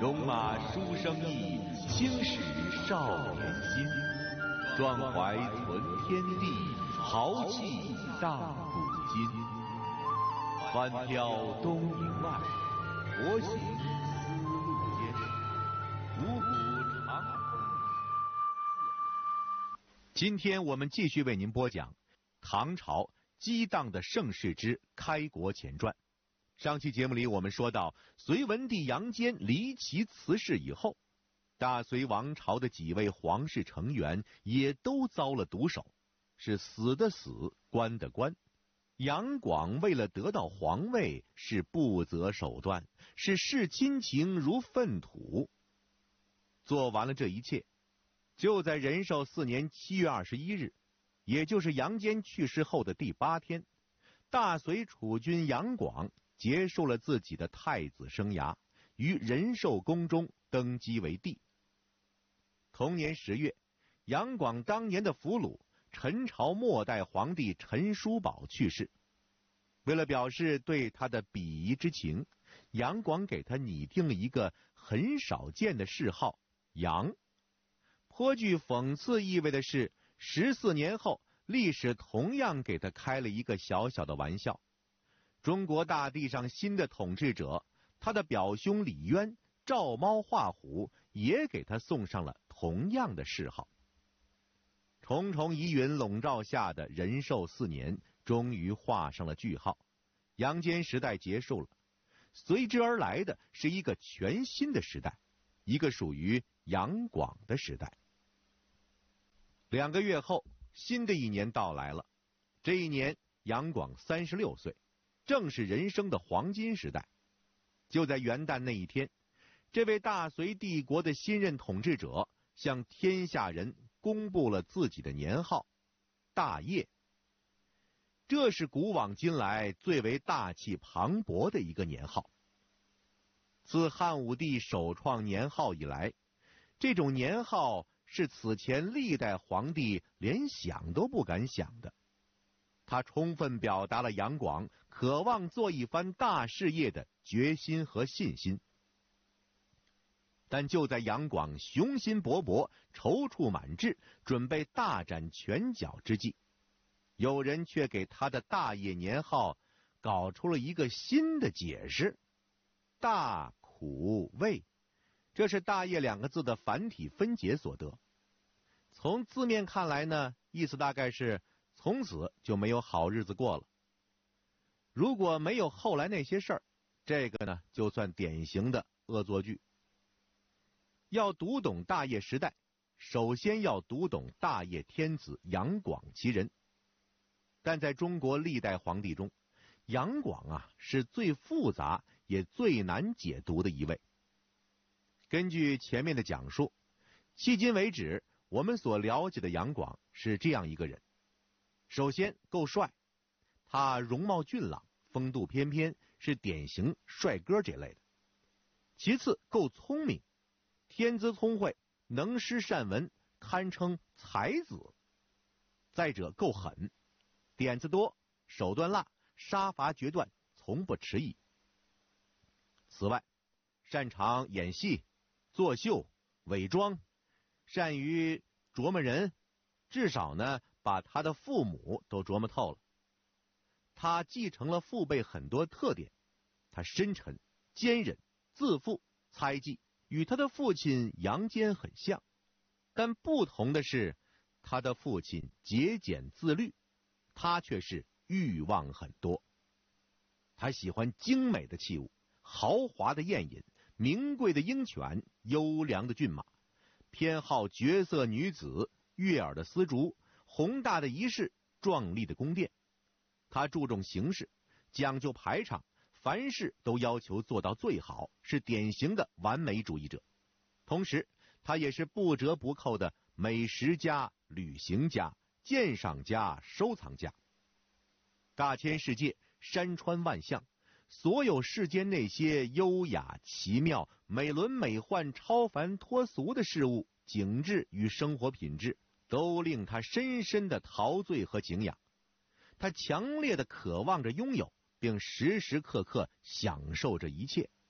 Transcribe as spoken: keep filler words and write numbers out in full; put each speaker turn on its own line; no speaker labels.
戎马书生意，青史少年心。壮怀存天地，豪气荡古今。翻飘东瀛外，活行丝路间。五谷长风。今天我们继续为您播讲唐朝激荡的盛世之开国前传。上期节目里我们说到，隋文帝杨坚离奇辞世以后，大隋王朝的几位皇室成员也都遭了毒手，是死的死，关的关。杨广为了得到皇位，是不择手段，是视亲情如粪土。做完了这一切，就在仁寿四年七月二十一日，也就是杨坚去世后的第八天，大隋储君杨广结束了自己的太子生涯，于仁寿宫中登基为帝。同年十月，杨广当年的俘虏陈朝末代皇帝陈叔宝去世。为了表示对他的鄙夷之情，杨广给他拟定了一个很少见的谥号杨。颇具讽刺意味的是，十四年后，历史同样给他开了一个小小的玩笑。中国大地上新的统治者，他的表兄李渊照猫画虎，也给他送上了同样的谥号。重重疑云笼罩下的仁寿四年，终于画上了句号。杨坚时代结束了，随之而来的是一个全新的时代，一个属于杨广的时代。两个月后，新的一年到来了。这一年，杨广三十六岁，正是人生的黄金时代。就在元旦那一天，这位大隋帝国的新任统治者向天下人公布了自己的年号大业。这是古往今来最为大气磅礴的一个年号。自汉武帝首创年号以来，这种年号是此前历代皇帝连想都不敢想的。他充分表达了杨广渴望做一番大事业的决心和信心。但就在杨广雄心勃勃、踌躇满志，准备大展拳脚之际，有人却给他的大业年号搞出了一个新的解释：大苦未。这是大业两个字的繁体分解所得。从字面看来呢，意思大概是从此就没有好日子过了。如果没有后来那些事儿，这个呢就算典型的恶作剧。要读懂大业时代，首先要读懂大业天子杨广其人。但在中国历代皇帝中，杨广啊是最复杂也最难解读的一位。根据前面的讲述，迄今为止我们所了解的杨广是这样一个人。首先够帅，他容貌俊朗，风度翩翩，是典型帅哥这类的。其次够聪明，天资聪慧，能诗善文，堪称才子。再者够狠，点子多，手段辣，杀伐决断，从不迟疑。此外，擅长演戏、作秀、伪装，善于琢磨人，至少呢把他的父母都琢磨透了。他继承了父辈很多特点，他深沉、坚韧、自负、猜忌，与他的父亲杨坚很像。但不同的是，他的父亲节俭自律，他却是欲望很多。他喜欢精美的器物，豪华的宴饮，名贵的鹰犬，优良的骏马，偏好绝色女子，悦耳的丝竹，宏大的仪式，壮丽的宫殿。他注重形式，讲究排场，凡事都要求做到最好，是典型的完美主义者。同时，他也是不折不扣的美食家、旅行家、鉴赏家、收藏家。大千世界，山川万象，所有世间那些优雅、奇妙、美轮美奂、超凡脱俗的事物、景致与生活品质，都令他深深的陶醉和敬仰。他强烈的渴望着拥有，并时时刻刻享受着一切。